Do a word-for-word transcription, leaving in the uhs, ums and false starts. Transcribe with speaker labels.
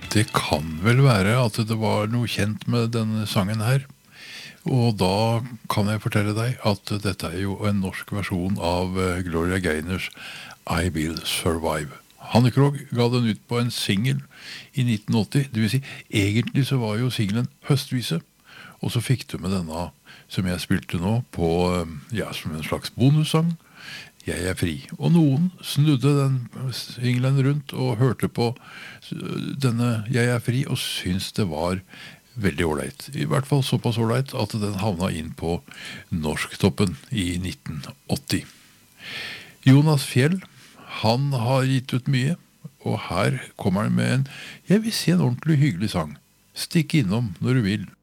Speaker 1: Det kan vel være at det var noe kjent med denne sangen her. Og da kan jeg fortelle deg at dette er jo en norsk versjon av eh, Gloria Gaynors I Will Survive. Hanne Krogh ga den ut på en single i nitten åtti. Det vil si, egentlig så var jo singlen Høstvise, og så fikk du med denne som jeg spilte nå på, eh, ja, som en slags bonussang. Jeg er fri. Og noen snudde den singlen rundt og hørte på denne Jeg er fri og syntes det var veldig ålreit. I hvert fall såpass ålreit at den havna inn på Norsktoppen i nitten åtti. Jonas Fjell, han har gitt ut mye, og her kommer han med en, jeg vil si en ordentlig hyggelig sang. Stikk innom når du vil.